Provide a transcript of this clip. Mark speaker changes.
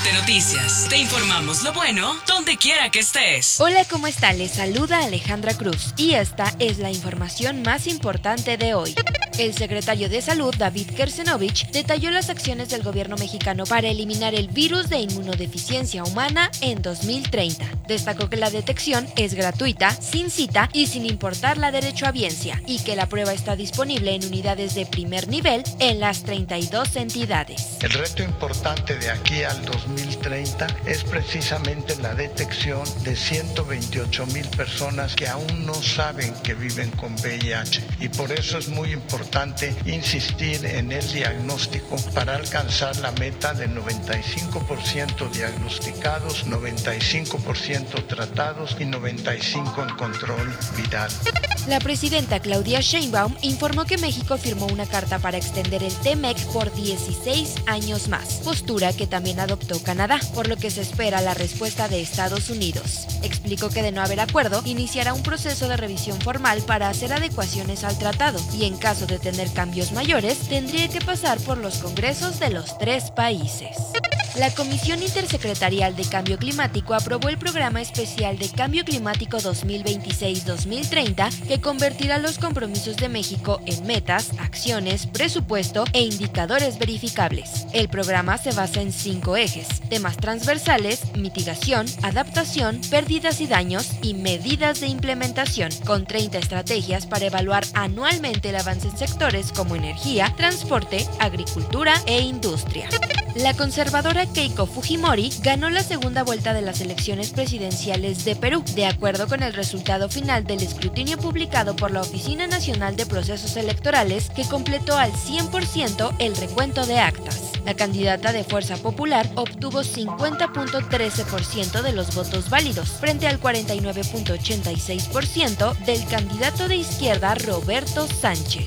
Speaker 1: MBT Noticias. Te informamos lo bueno donde quiera que estés.
Speaker 2: Hola, ¿cómo está? Les saluda Alejandra Cruz y esta es la información más importante de hoy. El secretario de Salud, David Kersenovich, detalló las acciones del gobierno mexicano para eliminar el virus de inmunodeficiencia humana en 2030. Destacó que la detección es gratuita, sin cita y sin importar la derechohabiencia, y que la prueba está disponible en unidades de primer nivel en las 32 entidades.
Speaker 3: El reto importante de aquí al 2030 es precisamente la detección de 128,000 personas que aún no saben que viven con VIH, y por eso es muy importante insistir en el diagnóstico para alcanzar la meta de 95% diagnosticados, 95% tratados y 95% en control viral.
Speaker 2: La presidenta Claudia Sheinbaum informó que México firmó una carta para extender el TEMEC por 16 años más, postura que también adoptó Canadá, por lo que se espera la respuesta de Estados Unidos. Explicó que de no haber acuerdo, iniciará un proceso de revisión formal para hacer adecuaciones al tratado y en caso de tener cambios mayores, tendría que pasar por los congresos de los 3 países. La Comisión Intersecretarial de Cambio Climático aprobó el Programa Especial de Cambio Climático 2026-2030 que convertirá los compromisos de México en metas, acciones, presupuesto e indicadores verificables. El programa se basa en 5 ejes: temas transversales, mitigación, adaptación, pérdidas y daños y medidas de implementación, con 30 estrategias para evaluar anualmente el avance en sectores como energía, transporte, agricultura e industria. La conservadora Keiko Fujimori ganó la segunda vuelta de las elecciones presidenciales de Perú, de acuerdo con el resultado final del escrutinio publicado por la Oficina Nacional de Procesos Electorales, que completó al 100% el recuento de actas. La candidata de Fuerza Popular obtuvo 50.13% de los votos válidos, frente al 49.86% del candidato de izquierda Roberto Sánchez.